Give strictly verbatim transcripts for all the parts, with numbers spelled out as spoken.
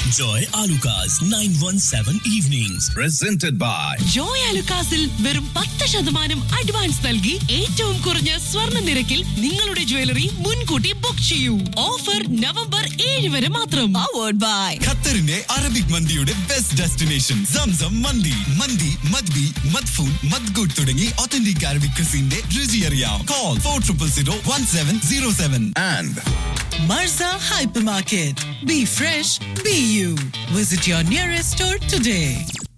Joy Alucas nine one seven evenings. Presented by Joy Alucasil വെറും പത്ത് ശതമാനം advance നൽകി ഏറ്റവും കുറഞ്ഞ സ്വർണ്ണ നിരക്കിൽ നിങ്ങളുടെ ജ്വല്ലറി മുൻകൂട്ടി ബുക്ക് ചെയ്യൂ. ഓഫർ നവംബർ ഏഴ് വരെ മാത്രം. Powered by ഖത്തറിന്റെ അറബിക് മന്തിയുടെ ബെസ്റ്റ് ഡെസ്റ്റിനേഷൻ സംസം മന്തി. മന്തി മദ്ബി മദ്ഫൂൻ മദ്ഗുഡ് തുടങ്ങി ഒത്തന്റിക് അറബിക് ക്രിസിന്റെ രുചി അറിയാം. Call for triple zero one seven zero seven. and Marza Hypermarket. Be fresh, be you. Visit your nearest store today.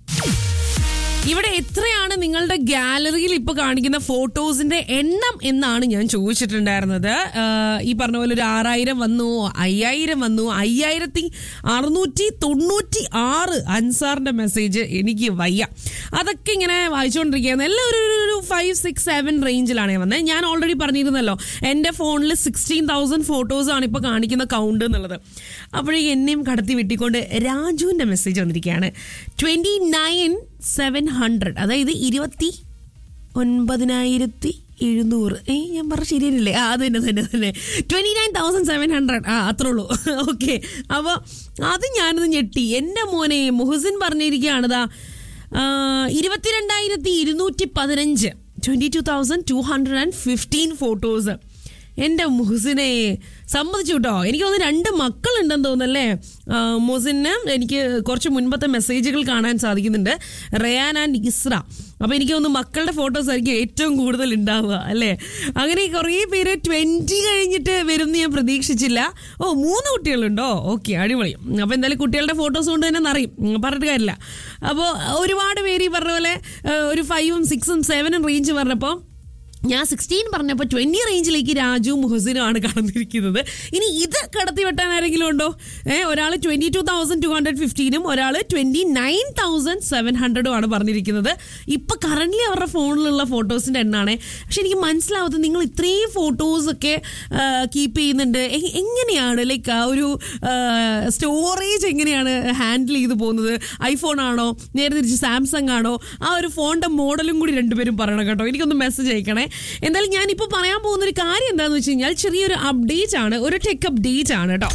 ഇവിടെ എത്രയാണ് നിങ്ങളുടെ ഗാലറിയിൽ ഇപ്പൊ കാണിക്കുന്ന ഫോട്ടോസിന്റെ എണ്ണം എന്നാണ് ഞാൻ ചോദിച്ചിട്ടുണ്ടായിരുന്നത്. ഈ പറഞ്ഞ പോലെ ഒരു ആറായിരം വന്നു, അയ്യായിരം വന്നു, അയ്യായിരത്തി അറുന്നൂറ്റി തൊണ്ണൂറ്റി ആറ് അൻസാറിന്റെ മെസ്സേജ്. എനിക്ക് വയ്യ, അതൊക്കെ ഇങ്ങനെ വായിച്ചുകൊണ്ടിരിക്കുകയാണ്. എല്ലാം ഒരു ഒരു ഫൈവ് സിക്സ് സെവൻ റേഞ്ചിലാണ് വന്നത്. ഞാൻ ഓൾറെഡി പറഞ്ഞിരുന്നല്ലോ എൻ്റെ ഫോണിൽ സിക്സ്റ്റീൻ തൗസൻഡ് ഫോട്ടോസാണ് ഇപ്പൊ കാണിക്കുന്ന കൗണ്ട് എന്നുള്ളത്. അപ്പോഴേ എന്നെയും കടത്തി വെട്ടിക്കൊണ്ട് രാജുവിന്റെ മെസ്സേജ് വന്നിരിക്കുകയാണ്. ട്വന്റി നയൻ സെവൻ ഹൺഡ്രഡ് അതായത് ഇരുപത്തി ഒൻപതിനായിരത്തി എഴുന്നൂറ്. ഏയ് ഞാൻ പറഞ്ഞ ശരിയല്ലേ? ആ അത് തന്നെ തന്നെ തന്നെ twenty nine thousand seven hundred ആ അത്രേ ഉള്ളൂ. ഓക്കെ, അപ്പോൾ അത് ഞാനത് ഞെട്ടി. എൻ്റെ മോനെ മുഹസിൻ പറഞ്ഞിരിക്കുകയാണിതാ ഇരുപത്തിരണ്ടായിരത്തി ഇരുന്നൂറ്റി പതിനഞ്ച് twenty two thousand two hundred and fifteen photos. എൻ്റെ മുഹസിനെ സമ്മതിച്ചു കേട്ടോ. എനിക്ക് തോന്നുന്നു രണ്ട് മക്കളുണ്ടെന്ന് തോന്നുന്നല്ലേ മുഹസിന്. എനിക്ക് കുറച്ച് മുൻപത്തെ മെസ്സേജുകൾ കാണാൻ സാധിക്കുന്നുണ്ട്, റയാൻ ആൻഡ് ഇസ്ര. അപ്പോൾ എനിക്ക് തോന്നുന്നു മക്കളുടെ ഫോട്ടോസ് ആയിരിക്കും ഏറ്റവും കൂടുതൽ ഉണ്ടാവുക അല്ലേ. അങ്ങനെ കുറേ പേര് ട്വൻറ്റി കഴിഞ്ഞിട്ട് വരുമെന്ന് ഞാൻ പ്രതീക്ഷിച്ചില്ല. ഓ, മൂന്ന് കുട്ടികളുണ്ടോ? ഓക്കെ, അടിപൊളി. അപ്പോൾ എന്തായാലും കുട്ടികളുടെ ഫോട്ടോസ് കൊണ്ട് തന്നെ നിറയും, പറഞ്ഞിട്ട് കാര്യമില്ല. അപ്പോൾ ഒരുപാട് പേര് ഈ പറഞ്ഞ പോലെ ഒരു ഫൈവും സിക്സും സെവനും റേഞ്ച് പറഞ്ഞപ്പോൾ ഞാൻ സിക്സ്റ്റീൻ പറഞ്ഞപ്പോൾ ട്വന്റി റേഞ്ചിലേക്ക് രാജു മുഹസിനും ആണ് കടന്നിരിക്കുന്നത്. ഇനി ഇത് കടത്തി വെട്ടാൻ ആരെങ്കിലും ഉണ്ടോ? ഏഹ് ഒരാൾ twenty two thousand two hundred ഫിഫ്റ്റീനും ഒരാൾ ട്വന്റി നയൻ തൗസൻഡ് സെവൻ ഹൺഡ്രഡും ആണ് പറഞ്ഞിരിക്കുന്നത്. ഇപ്പൊ കറന്റ് അവരുടെ ഫോണിലുള്ള ഫോട്ടോസിന്റെ എണ്ണാണ്. പക്ഷെ എനിക്ക് മനസ്സിലാവാത്തത് നിങ്ങൾ ഇത്രയും ഫോട്ടോസൊക്കെ കീപ്പ് ചെയ്യുന്നുണ്ട്, എങ്ങനെയാണ്? ലൈക്ക് ആ ഒരു സ്റ്റോറേജ് എങ്ങനെയാണ് ഹാൻഡിൽ ചെയ്ത് പോകുന്നത്? ഐഫോൺ ആണോ, നേരെ തിരിച്ച് സാംസങ് ആണോ? ആ ഒരു ഫോണിന്റെ മോഡലും കൂടി രണ്ടുപേരും പറയണം കേട്ടോ. എനിക്കൊന്ന് മെസ്സേജ് അയക്കണേ. എന്തായാലും ഞാനിപ്പോൾ പറയാൻ പോകുന്ന ഒരു കാര്യം എന്താണെന്ന് വെച്ച് കഴിഞ്ഞാൽ ചെറിയൊരു അപ്ഡേറ്റ് ആണ്, ഒരു ടെക് അപ്ഡേറ്റ് ആണ് കേട്ടോ.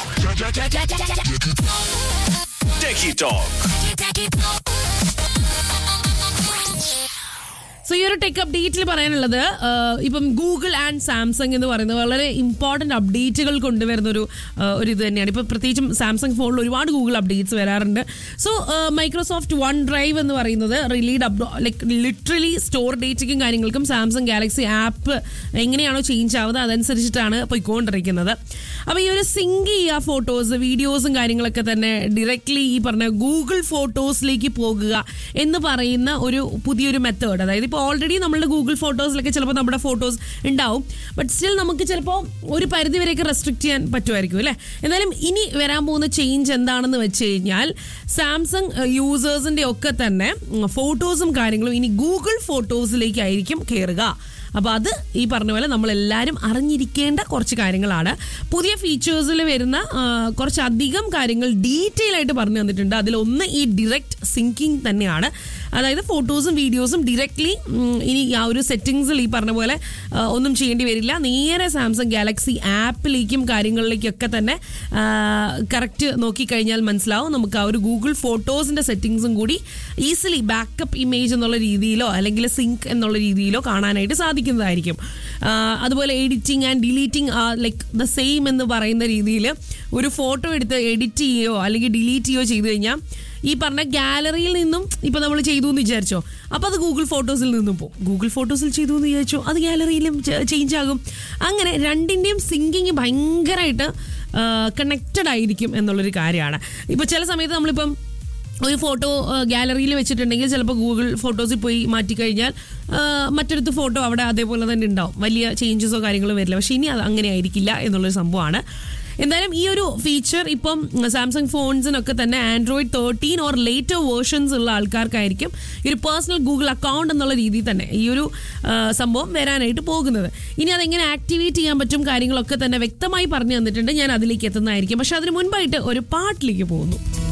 Techie Talk. സോ ഈ ഒരു ടെക് അപ്ഡേറ്റിൽ പറയാനുള്ളത്, ഇപ്പം ഗൂഗിൾ ആൻഡ് സാംസങ് എന്ന് പറയുന്നത് വളരെ ഇമ്പോർട്ടൻറ്റ് അപ്ഡേറ്റുകൾ കൊണ്ടുവരുന്ന ഒരു ഒരു ഇത് തന്നെയാണ്. ഇപ്പോൾ പ്രത്യേകിച്ചും സാംസങ് ഫോണിൽ ഒരുപാട് ഗൂഗിൾ അപ്ഡേറ്റ്സ് വരാറുണ്ട്. സോ മൈക്രോസോഫ്റ്റ് വൺ ഡ്രൈവ് എന്ന് പറയുന്നത് റിലീഡ് അപ് ലൈക്ക് ലിറ്ററലി സ്റ്റോർ ഡേറ്റയ്ക്കും കാര്യങ്ങൾക്കും സാംസങ് ഗാലക്സി ആപ്പ് എങ്ങനെയാണോ ചേഞ്ച് ആവുന്നത് അതനുസരിച്ചിട്ടാണ് പോയിക്കൊണ്ടിരിക്കുന്നത്. അപ്പോൾ ഈ ഒരു സിങ്ക് ചെയ്യുക ഫോട്ടോസ്, വീഡിയോസും കാര്യങ്ങളൊക്കെ തന്നെ ഡയറക്റ്റ്ലി ഈ പറഞ്ഞ ഗൂഗിൾ ഫോട്ടോസിലേക്ക് പോകുക എന്ന് പറയുന്ന ഒരു പുതിയൊരു മെത്തേഡ്. അതായത് ഇപ്പോൾ ഓൾറെഡി നമ്മളുടെ ഗൂഗിൾ ഫോട്ടോസിലൊക്കെ ചിലപ്പോൾ നമ്മുടെ ഫോട്ടോസ് ഉണ്ടാവും, ബട്ട് സ്റ്റിൽ നമുക്ക് ചിലപ്പോൾ ഒരു പരിധി വരെയൊക്കെ റെസ്ട്രിക്ട് ചെയ്യാൻ പറ്റുമായിരിക്കും അല്ലേ. എന്നാലും ഇനി വരാൻ പോകുന്ന ചേഞ്ച് എന്താണെന്ന് വെച്ച് കഴിഞ്ഞാൽ സാംസങ് യൂസേഴ്സിൻ്റെ ഒക്കെ തന്നെ ഫോട്ടോസും കാര്യങ്ങളും ഇനി ഗൂഗിൾ ഫോട്ടോസിലേക്കായിരിക്കും കയറുക. അപ്പോൾ അത് ഈ പറഞ്ഞ പോലെ നമ്മളെല്ലാവരും അറിഞ്ഞിരിക്കേണ്ട കുറച്ച് കാര്യങ്ങളാണ്. പുതിയ ഫീച്ചേഴ്സിൽ വരുന്ന കുറച്ചധികം കാര്യങ്ങൾ ഡീറ്റെയിൽ ആയിട്ട് പറഞ്ഞു തന്നിട്ടുണ്ട്. അതിലൊന്ന് ഈ ഡിറക്റ്റ് സിങ്കിങ് തന്നെയാണ്. അതായത് ഫോട്ടോസും വീഡിയോസും ഡിറക്റ്റ്ലി ഇനി ആ ഒരു സെറ്റിങ്സിൽ ഈ പറഞ്ഞ പോലെ ഒന്നും ചെയ്യേണ്ടി വരില്ല. നേരെ സാംസങ് ഗാലക്സി ആപ്പിലേക്കും കാര്യങ്ങളിലേക്കൊക്കെ തന്നെ കറക്റ്റ് നോക്കിക്കഴിഞ്ഞാൽ മനസ്സിലാവും. നമുക്ക് ആ ഒരു ഗൂഗിൾ ഫോട്ടോസിൻ്റെ സെറ്റിങ്സും കൂടി ഈസിലി ബാക്കപ്പ് ഇമേജ് എന്നുള്ള രീതിയിലോ അല്ലെങ്കിൽ സിങ്ക് എന്നുള്ള രീതിയിലോ കാണാനായിട്ട് സാധിക്കുന്നതായിരിക്കും. അതുപോലെ editing and deleting like the same എന്ന് പറയുന്ന രീതിയിൽ ഒരു ഫോട്ടോ എടുത്ത് എഡിറ്റ് ചെയ്യുകയോ അല്ലെങ്കിൽ ഡിലീറ്റ് ചെയ്യുകയോ ചെയ്തു കഴിഞ്ഞാൽ ഈ പറഞ്ഞ ഗാലറിയിൽ നിന്നും ഇപ്പം നമ്മൾ ചെയ്തു എന്ന് വിചാരിച്ചോ, അപ്പോൾ അത് ഗൂഗിൾ ഫോട്ടോസിൽ നിന്നും പോകും. ഗൂഗിൾ ഫോട്ടോസിൽ ചെയ്തു എന്ന് വിചാരിച്ചോ, അത് ഗാലറിയിലും ചേഞ്ച് ആകും. അങ്ങനെ രണ്ടിൻ്റെയും സിങ്കിങ് ഭയങ്കരമായിട്ട് കണക്റ്റഡ് ആയിരിക്കും എന്നുള്ളൊരു കാര്യമാണ്. ഇപ്പോൾ ചില സമയത്ത് നമ്മളിപ്പം ഒരു ഫോട്ടോ ഗാലറിയിൽ വെച്ചിട്ടുണ്ടെങ്കിൽ ചിലപ്പോൾ ഗൂഗിൾ ഫോട്ടോസിൽ പോയി മാറ്റിക്കഴിഞ്ഞാൽ മറ്റൊരു ഫോട്ടോ അവിടെ അതേപോലെ തന്നെ ഉണ്ടാവും, വലിയ ചേഞ്ചസോ കാര്യങ്ങളോ വരില്ല. പക്ഷേ ഇനി അത് അങ്ങനെ ആയിരിക്കില്ല എന്നുള്ളൊരു സംഭവമാണ്. എന്തായാലും ഈ ഒരു ഫീച്ചർ ഇപ്പം സാംസങ് ഫോൺസിനൊക്കെ തന്നെ Android thirteen or later versions ഉള്ള ആൾക്കാർക്കായിരിക്കും ഈ ഒരു പേഴ്സണൽ ഗൂഗിൾ അക്കൗണ്ട് എന്നുള്ള രീതിയിൽ തന്നെ ഈ ഒരു സംഭവം വരാനായിട്ട് പോകുന്നത്. ഇനി അതെങ്ങനെ ആക്ടിവേറ്റ് ചെയ്യാൻ പറ്റും കാര്യങ്ങളൊക്കെ തന്നെ വ്യക്തമായി പറഞ്ഞു തന്നിട്ടുണ്ട്. ഞാൻ അതിലേക്ക് എത്തുന്നതായിരിക്കും. പക്ഷെ അതിന് മുൻപായിട്ട് ഒരു പാട്ടിലേക്ക് പോകുന്നു.